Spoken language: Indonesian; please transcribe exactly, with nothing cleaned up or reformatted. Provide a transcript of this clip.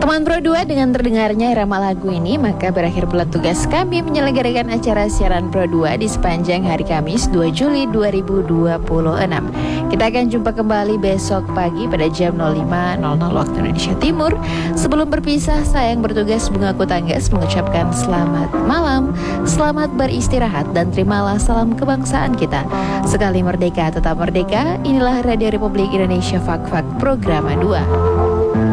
Teman Pro dua, dengan terdengarnya irama lagu ini, maka berakhir pula tugas kami menyelenggarakan acara siaran Pro dua di sepanjang hari Kamis dua Juli dua ribu dua puluh enam. Kita akan jumpa kembali besok pagi pada jam nol lima nol nol waktu Indonesia Timur. Sebelum berpisah, saya yang bertugas mengaku tanggas mengucapkan selamat malam, selamat beristirahat, dan terimalah salam kebangsaan kita. Sekali merdeka, tetap merdeka. Inilah Radio Republik Indonesia Fak Fak Programa dua.